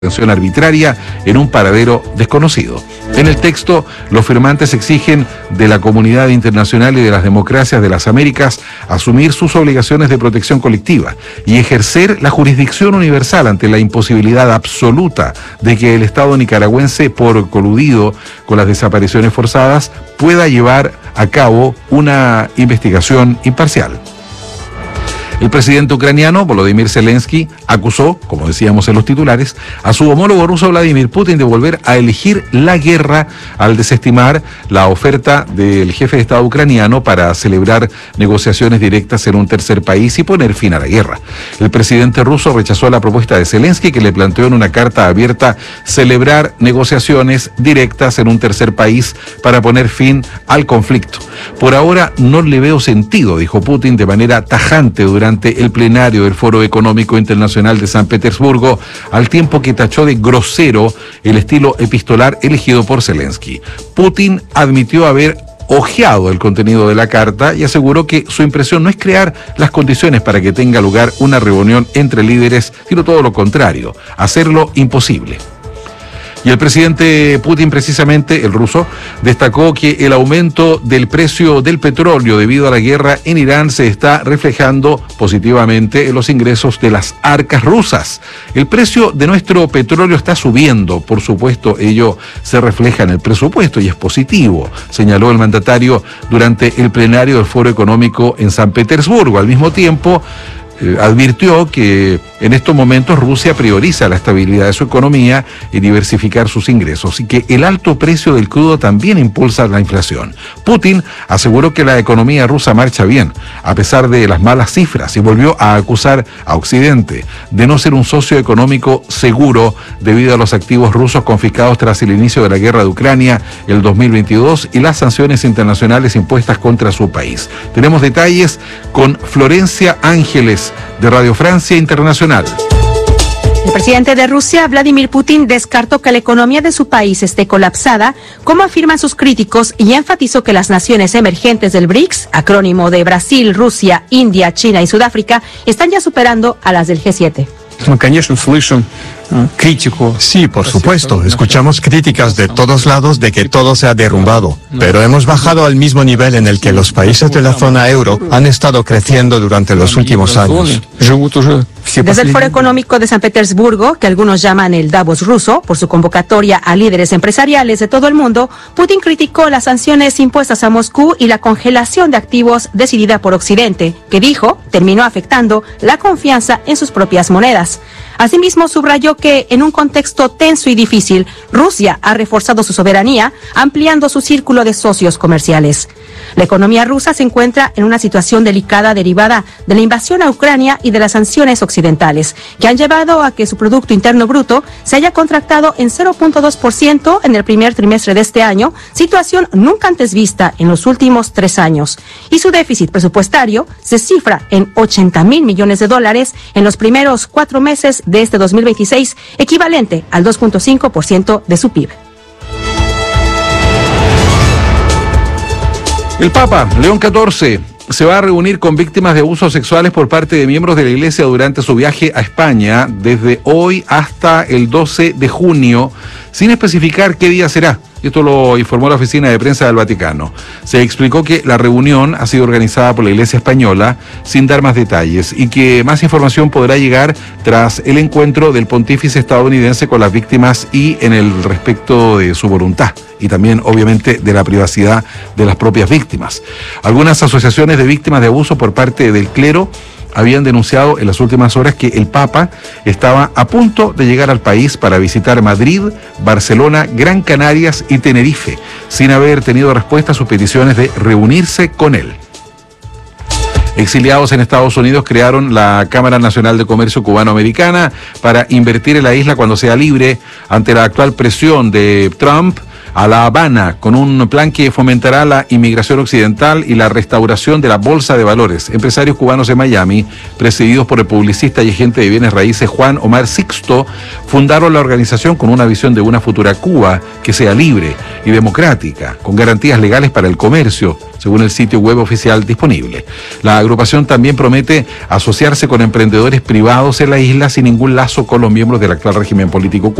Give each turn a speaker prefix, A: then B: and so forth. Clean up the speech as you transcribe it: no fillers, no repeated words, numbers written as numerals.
A: detención arbitraria en un paradero desconocido. En el texto, los firmantes exigen de la comunidad internacional y de las democracias de las Américas asumir sus obligaciones de protección colectiva y ejercer la jurisdicción universal ante la imposibilidad absoluta de que el Estado nicaragüense, por coludido con las desapariciones forzadas, pueda llevar a cabo una investigación imparcial. El presidente ucraniano, Volodymyr Zelensky, acusó, como decíamos en los titulares, a su homólogo ruso Vladimir Putin de volver a elegir la guerra al desestimar la oferta del jefe de Estado ucraniano para celebrar negociaciones directas en un tercer país y poner fin a la guerra. El presidente ruso rechazó la propuesta de Zelensky, que le planteó en una carta abierta celebrar negociaciones directas en un tercer país para poner fin al conflicto. Por ahora no le veo sentido, dijo Putin de manera tajante durante el plenario del Foro Económico Internacional de San Petersburgo, al tiempo que tachó de grosero el estilo epistolar elegido por Zelensky. Putin admitió haber hojeado el contenido de la carta y aseguró que su impresión no es crear las condiciones para que tenga lugar una reunión entre líderes, sino todo lo contrario, hacerlo imposible. Y el presidente Putin, precisamente, el ruso, destacó que el aumento del precio del petróleo debido a la guerra en Irán se está reflejando positivamente en los ingresos de las arcas rusas. El precio de nuestro petróleo está subiendo, por supuesto, ello se refleja en el presupuesto y es positivo, señaló el mandatario durante el plenario del Foro Económico en San Petersburgo. Al mismo tiempo, advirtió que en estos momentos Rusia prioriza la estabilidad de su economía y diversificar sus ingresos, y que el alto precio del crudo también impulsa la inflación. Putin aseguró que la economía rusa marcha bien, a pesar de las malas cifras, y volvió a acusar a Occidente de no ser un socio económico seguro debido a los activos rusos confiscados tras el inicio de la guerra de Ucrania el 2022 y las sanciones internacionales impuestas contra su país. Tenemos detalles con Florencia Ángeles, de Radio Francia Internacional.
B: El presidente de Rusia, Vladimir Putin, descartó que la economía de su país esté colapsada, como afirman sus críticos, y enfatizó que las naciones emergentes del BRICS, acrónimo de Brasil, Rusia, India, China y Sudáfrica, están ya superando a las del G7.
C: Sí, por supuesto. Escuchamos críticas de todos lados de que todo se ha derrumbado, pero hemos bajado al mismo nivel en el que los países de la zona euro han estado creciendo durante los últimos años.
B: Desde el Foro Económico de San Petersburgo, que algunos llaman el Davos ruso, por su convocatoria a líderes empresariales de todo el mundo, Putin criticó las sanciones impuestas a Moscú y la congelación de activos decidida por Occidente, que dijo terminó afectando la confianza en sus propias monedas. Asimismo, subrayó que en un contexto tenso y difícil, Rusia ha reforzado su soberanía, ampliando su círculo de socios comerciales. La economía rusa se encuentra en una situación delicada derivada de la invasión a Ucrania y de las sanciones occidentales, que han llevado a que su Producto Interno Bruto se haya contractado en 0.2% en el primer trimestre de este año, situación nunca antes vista en los últimos 3 años. Y su déficit presupuestario se cifra en $80,000 millones en los primeros 4 meses de este 2026, equivalente al 2.5% de su PIB.
A: El Papa León XIV se va a reunir con víctimas de abusos sexuales por parte de miembros de la Iglesia durante su viaje a España desde hoy hasta el 12 de junio, sin especificar qué día será. Esto lo informó la oficina de prensa del Vaticano. Se explicó que la reunión ha sido organizada por la Iglesia Española sin dar más detalles y que más información podrá llegar tras el encuentro del pontífice estadounidense con las víctimas y en el respecto de su voluntad y también obviamente de la privacidad de las propias víctimas. Algunas asociaciones de víctimas de abuso por parte del clero habían denunciado en las últimas horas que el Papa estaba a punto de llegar al país para visitar Madrid, Barcelona, Gran Canarias y Tenerife, sin haber tenido respuesta a sus peticiones de reunirse con él. Exiliados en Estados Unidos crearon la Cámara Nacional de Comercio Cubano-Americana para invertir en la isla cuando sea libre ante la actual presión de Trump a La Habana, con un plan que fomentará la inmigración occidental y la restauración de la bolsa de valores. Empresarios cubanos de Miami, presididos por el publicista y agente de bienes raíces Juan Omar Sixto, fundaron la organización con una visión de una futura Cuba que sea libre y democrática, con garantías legales para el comercio según el sitio web oficial disponible. La agrupación también promete asociarse con emprendedores privados en la isla sin ningún lazo con los miembros del actual régimen político